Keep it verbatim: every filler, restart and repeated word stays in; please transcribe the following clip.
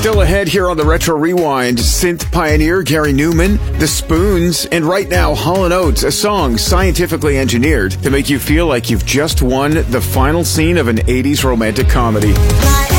Still ahead here on the Retro Rewind, synth pioneer Gary Newman, The Spoons, and right now Hall and Oates, a song scientifically engineered to make you feel like you've just won the final scene of an eighties romantic comedy.